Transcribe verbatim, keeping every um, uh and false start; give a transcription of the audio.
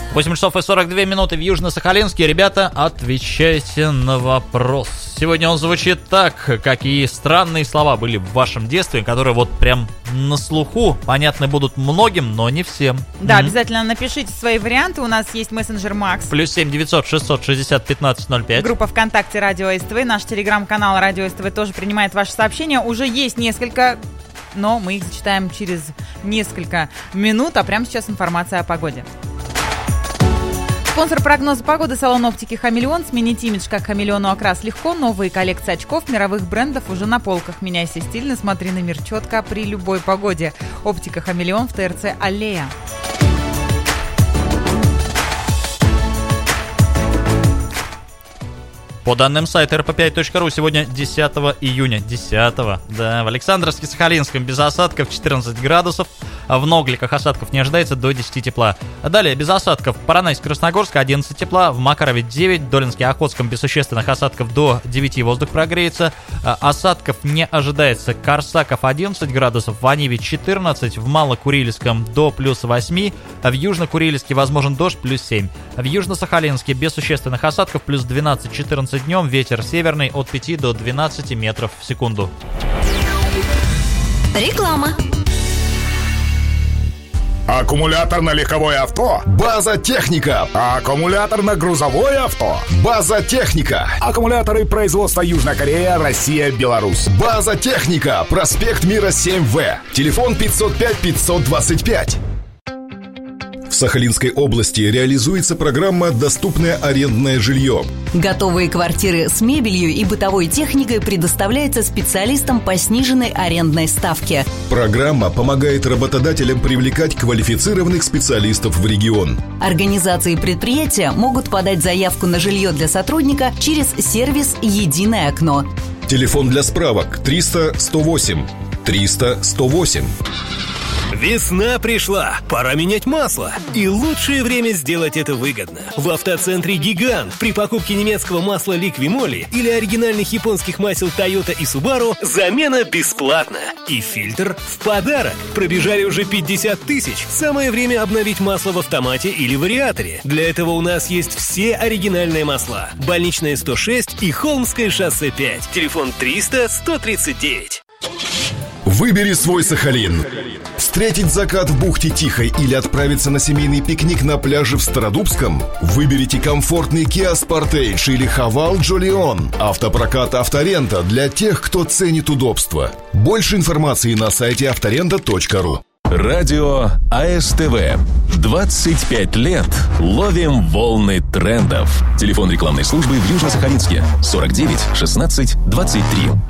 восемь часов и сорок две минуты в Южно-Сахалинске. Ребята, отвечайте на вопрос. Сегодня он звучит так, какие странные слова были в вашем детстве, которые вот прям на слуху понятны будут многим, но не всем. Да, mm-hmm. обязательно напишите свои варианты. У нас есть мессенджер Макс. Плюс семь девятьсот шестьсот шестьдесят пятнадцать ноль пять. Группа ВКонтакте Радио СТВ. Наш телеграм-канал Радио СТВ тоже принимает ваши сообщения. Уже есть несколько, но мы их зачитаем через несколько минут. А прямо сейчас информация о погоде. Спонсор прогноза погоды — салон оптики «Хамелеон». Сменить имидж как хамелеону окрас легко. Новые коллекции очков мировых брендов уже на полках. Меняйся стильно, смотри на мир четко при любой погоде. Оптика «Хамелеон» в ТРЦ «Аллея». По данным сайта эр пэ пять точка ру, сегодня десятого июня, десятого, да, в Александровске-Сахалинском без осадков четырнадцать градусов, а в Ногликах осадков не ожидается до десяти тепла. Далее без осадков Поронайск-Красногорск одиннадцать тепла, в Макарове девять, в Долинске-Охотском без существенных осадков до девяти воздух прогреется, осадков не ожидается Корсаков одиннадцать градусов, в Аниве четырнадцать, в Малокурильском до плюс восьми, в Южно-Курильске возможен дождь плюс семь, в Южно-Сахалинске без существенных осадков плюс двенадцать-четырнадцать днем, ветер северный от пяти до двенадцати метров в секунду. Реклама. Аккумуляторно-легковое авто? База Техника. Аккумуляторно-грузовое авто? База Техника. Аккумуляторы производства Южная Корея, Россия, Беларусь. База Техника. Проспект Мира семь вэ. Телефон пятьсот пять пятьсот двадцать пять. В Сахалинской области реализуется программа «Доступное арендное жилье». Готовые квартиры с мебелью и бытовой техникой предоставляются специалистам по сниженной арендной ставке. Программа помогает работодателям привлекать квалифицированных специалистов в регион. Организации и предприятия могут подать заявку на жилье для сотрудника через сервис «Единое окно». Телефон для справок триста сто восемь триста сто восемь. Весна пришла, пора менять масло. И лучшее время сделать это выгодно. В автоцентре «Гигант» при покупке немецкого масла «Ликвимоли» или оригинальных японских масел Toyota и Subaru замена бесплатна. И фильтр в подарок. Пробежали уже пятьдесят тысяч. Самое время обновить масло в автомате или вариаторе. Для этого у нас есть все оригинальные масла. Больничная сто шесть и Холмское шоссе пять. Телефон триста сто тридцать девять. Выбери свой Сахалин. Встретить закат в бухте Тихой или отправиться на семейный пикник на пляже в Стародубском? Выберите комфортный Kia Sportage или Haval Jolion. Автопрокат «Авторента» для тех, кто ценит удобство. Больше информации на сайте авторента точка ру. Радио АСТВ. двадцать пять лет ловим волны трендов. Телефон рекламной службы в Южно-Сахалинске сорок девять шестнадцать двадцать три.